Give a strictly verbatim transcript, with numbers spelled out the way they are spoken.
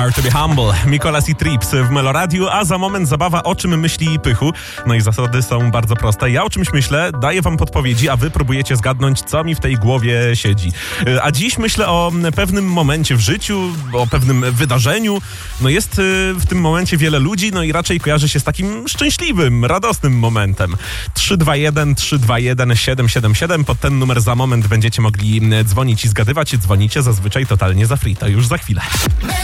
Hard to be humble. Mikolas i Trips w Meloradiu, a za moment zabawa o czym myśli Pychu. No i zasady są bardzo proste. Ja o czymś myślę, daję wam podpowiedzi, a wy próbujecie zgadnąć, co mi w tej głowie siedzi. A dziś myślę o pewnym momencie w życiu, o pewnym wydarzeniu. No jest w tym momencie wiele ludzi, no i raczej kojarzy się z takim szczęśliwym, radosnym momentem. trzy dwa jeden trzy dwa jeden siedem siedem siedem. Pod ten numer za moment będziecie mogli dzwonić i zgadywać. Dzwonicie zazwyczaj totalnie za free. To już za chwilę.